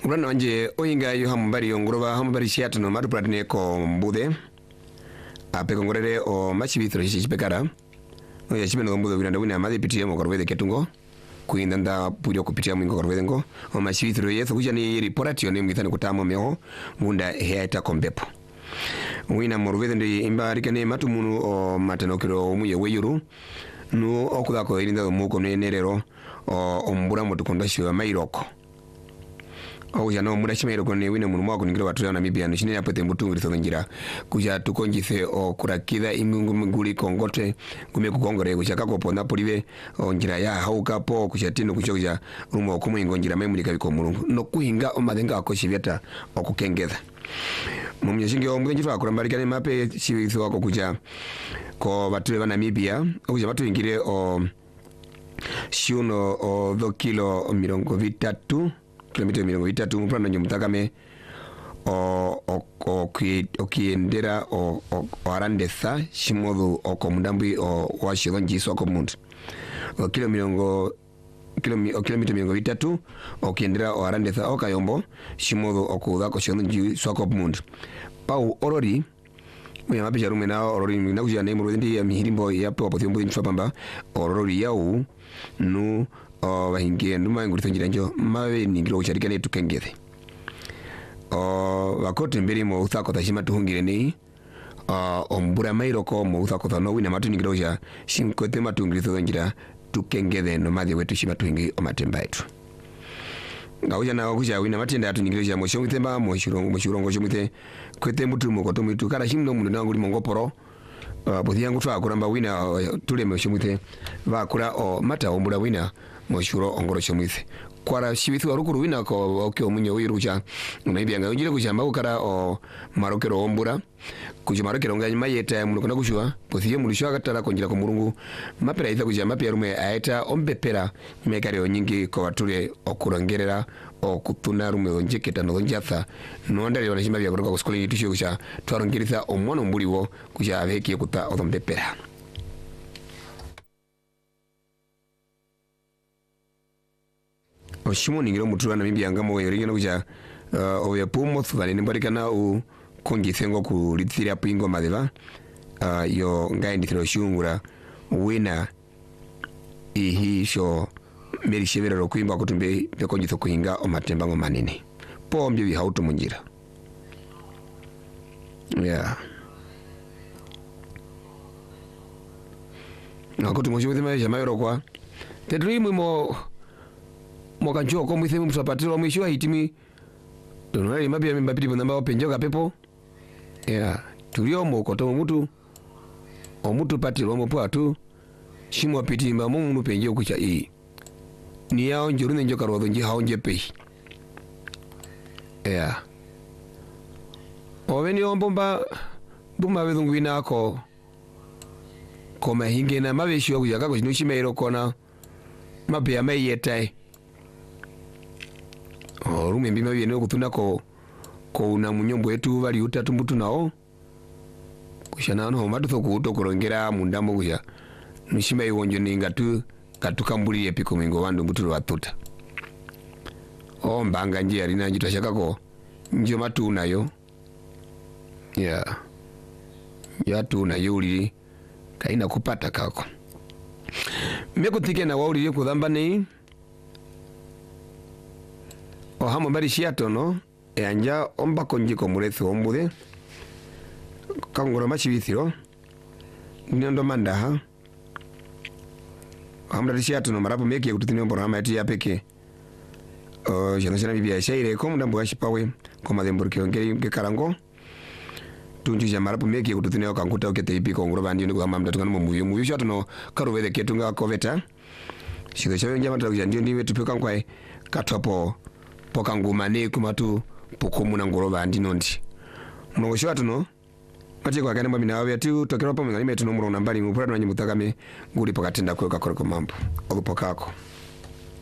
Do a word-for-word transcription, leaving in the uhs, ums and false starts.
Urana wanje oinga yo hambari yongoroba hambari shiatu no matu pratine ko mbude ape kongorere o machibithro shipekara no ya chimeno mbude wiranda wina madhi pitia mo korwede ketungo kuindanda purio kupitia mwingo korwede ngo o machibithro yeso kujani reportio ne mwithani kutamo meho munda heata kombepo wina morwede ndi imbarika ne matu munu o matanokiro omuye weyuru no okuda ko irinda muko ne nerero o ombura mutukonda shiwa mairoko au ya no mura chimero kone wina munu mwako ningira watu ya Namibia no shine yapete mbutungu litho njira kuja tukonjithe o kurakitha imungu mguli kongote kume kukongore kuchaka kopo napolive o njira ya hauka po kuchatino kuchoja rumo kumu ingo njira memulika wiko mulungu no kuhinga o madenga wako shivyata o kukengeza mumnyashingi o mwenjifu wa kurambarikane mape shivithi wako kuja ko watu wa Namibia kuja watu ingire o shiuno o dho kilo mirongo vitatu kilomita mirongo itatu mpana nyo mutakame o o o kiendera o o arandetha shimodhu o komundambi o washilonji soko mundu o kilo mirongo kilo kilomita mirongo itatu o kiendera o arandetha o kayombo shimodhu o kuudha ko shilonji soko mundu pau orori mwe mapisha rume na orori na kujia na murundi ya mihirimbo ya po pothimbo nchwapamba orori yau nu o bahingie nduma ngurito njiranjo mawe ningiro kucharikane tukengethe o bakote mbere mo uthako tashima tuhungire ni o ombura mairoko mo uthako thano wina matu ningiro ja shinkote matungirito njira tukengethe no madhi wetu shima tuhingi o matemba yetu ngauja na kuja wina matenda atu ningiro ja mo shomithemba mo shirongo mo shirongo shomite kwete mutu mo koto mitu kala shimno mundu nangu limongoporo Uh, bothi yangu twa kuramba wina uh, tule mshomwithe va kura o mata ombura wina moshuro ongoro shomwithe kwara shibithu arukuru wina ko okyo munyo wirucha maybe anga unjire kuchamba ukara o marokero ombura kuja marokero nganya mayeta muno kuna kushwa bothi yemu lishwa katara konjira ko murungu mapera itha kuja mapya rume aeta ombepera mekare onyingi ko watule okurongerera o kutuna rume onjeketa no njatha no ndali wana shimba bya kuroka ku skole yitusho kuja twarongeritha omwana mbuliwo kuja abeki kuta ombepera oshimo ningiro mutura na mimbi angamo yeringa kuja uh, oya pumo thani nimbarikana u kongithengo ku lithira pingo madeva uh, yo ngaindi thiro shungura wina ihi sho meri shevera ro kuimba kutumbe pe kongitho kuhinga o matemba ngo manene pombe bi hauto munjira yeah nakuti moshiwe thema ya mayoro kwa the dream mo mokancho ko mwithe msapatiro mwisho hitimi donali mabia mbapiti namba openjoka pepo yeah tulio mokoto mutu omutu patiro mo patu shimo pitimba mo munu penje kucha i ni yao njuru ne njoka rodho nje hao nje pe yeah oveni ombomba buma bedungwina ko koma hinge na mabeshyo kujaka ko shimero kona mabia mayetai o rume mbima byene okutuna ko ko una munyombo etu bali utatu mbutu nao kushana no matu kuto kurongera mundamo kuja nishima iwonjo ninga tu katukambuli epiko mingo wandu mbutu watuta o mbanga nje alina njitashaka ko nje matu nayo yeah ya tu na yuli kaina kupata kako mekutike na wauli kudhamba ni o hamo bari shiato no e anja omba konjiko murethi ombude kangoro machibithiro nendo manda ha hamra shiato no marapo meke kututini ombora hama eti ya peke o jana jana bibia shaire ko mundambo gashipawe ko madembur kiongeri ke karango tunju ja marapo meke kututini okanguta okete ipiko ngoro bandi ni ko hamamda tungano muyo muyo shiato no karuvede ketunga koveta shido chawe njama takuja ndio ndiwe tupeka kwai katwapo poka ngumane kumatu pokomu na ngoro bandi nondi mungosho atuno ati kwa kana mbamina wawe ati tokero pa mngani metu no muro nambali mupura na nyimutakame nguri pokatenda kwa kakoro mambo ogupokako